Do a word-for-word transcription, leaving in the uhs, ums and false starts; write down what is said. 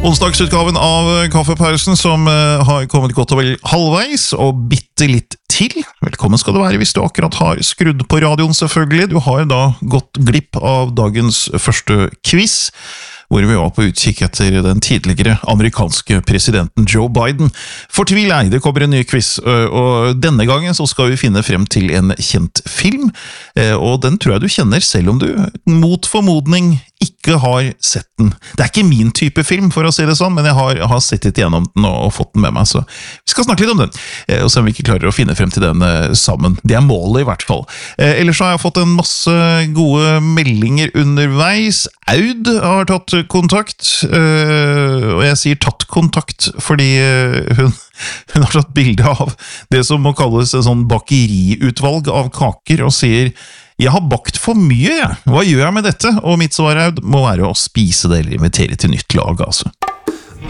Onsdagsutgaven av Kaffepausen som uh, har kommet godt og vel halvveis, og bitte litt til. Velkommen skal du være hvis du akkurat har skrudd på radioen selvfølgelig. Du har da gått glipp av dagens første quiz, hvor vi var på utkikk etter den tidligere amerikanske presidenten Joe Biden. Fortvil ei, det kommer en ny quiz, og denne gangen så skal vi finne frem til en kjent film, og den tror jeg du kjenner selv om du mot formodning ikke har sett den. Det er ikke min type film, for å si det sånn, men jeg har, har sett litt gjennom den og, og fått den med meg, så vi skal snakke litt om den, og se om vi ikke klarer å finne frem til den sammen. Det er målet i hvert fall. Ellers har jeg fått en masse gode meldinger underveis. Aud har tatt kontakt, og jeg sier tatt kontakt fordi hun, hun har tatt bilde av det som må kalles en sånn bakeriutvalg av kaker, og sier «Jeg har bakt for mye, jeg. Hva gjør jeg med dette?» Og mitt svar Aud må være å spise det eller invitere til nytt lag, altså.